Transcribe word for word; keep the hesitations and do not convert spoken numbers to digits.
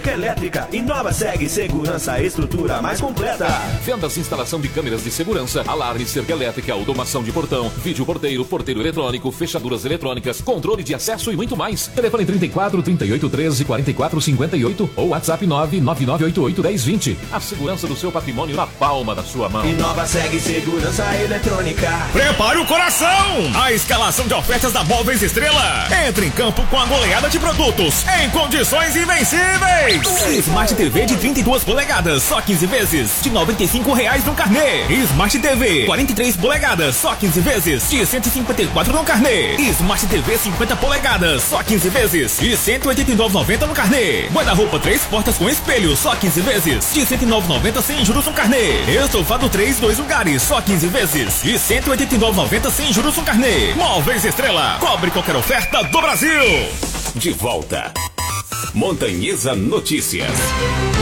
Elétrica, Inova segue segurança, estrutura mais completa. Vendas e instalação de câmeras de segurança, alarme, cerca elétrica, automação de portão, vídeo porteiro, porteiro eletrônico, fechaduras eletrônicas, controle de acesso e muito mais. Telefone trinta e quatro, trinta e oito, treze, quarenta e quatro, cinquenta e oito ou WhatsApp nove nove nove oito oito, dez, vinte. A segurança do seu patrimônio na palma da sua mão. Inova segue segurança eletrônica. Prepare o coração! A escalação de ofertas da Móveis Estrela. Entre em campo com a goleada de produtos em condições invencíveis. Smart T V de trinta e duas polegadas, só quinze vezes, de noventa e cinco reais no carnê. Smart T V quarenta e três polegadas, só quinze vezes, de cento e cinquenta e quatro no carnê. Smart T V cinquenta polegadas, só quinze vezes, de cento e oitenta e nove reais e noventa centavos no carnê. Guarda-roupa três portas com espelho, só quinze vezes, de cento e nove reais e noventa centavos sem juros no carnê. Estofado três, dois lugares, só quinze vezes, de cento e oitenta e nove reais e noventa centavos sem juros no carnê. Móveis Estrela, cobre qualquer oferta do Brasil. De volta. Montanhesa Notícias.